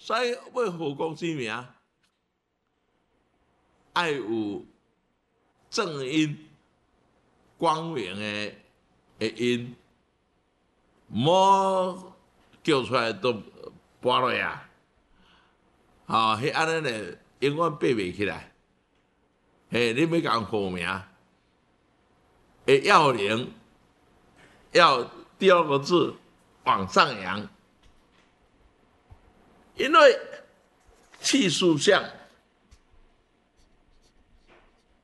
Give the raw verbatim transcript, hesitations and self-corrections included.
所以要护国之名，爱有正音、光明的的音，莫叫出来都拔落呀。吼，迄安尼咧，永远爬袂起来。嘿，你要讲护名，诶，要领要第二个字往上扬，因为气数相。